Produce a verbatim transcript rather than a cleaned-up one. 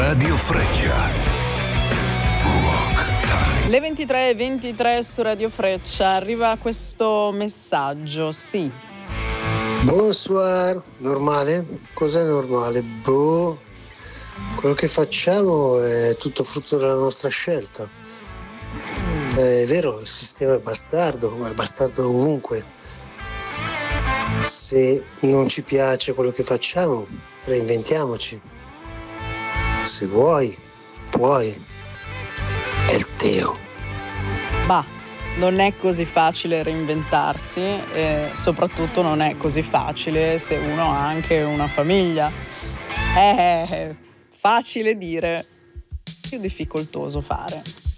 Radio Freccia. Rock Time. Le ventitré e ventitré su Radio Freccia, arriva questo messaggio, sì. Bonsoir, normale? Cos'è normale? Boh, quello che facciamo è tutto frutto della nostra scelta. È vero, il sistema è bastardo, ma è bastardo ovunque. Se non ci piace quello che facciamo, reinventiamoci. Se vuoi, puoi. È il Teo. Bah, non è così facile reinventarsi e soprattutto non è così facile se uno ha anche una famiglia. È facile dire, più difficoltoso fare.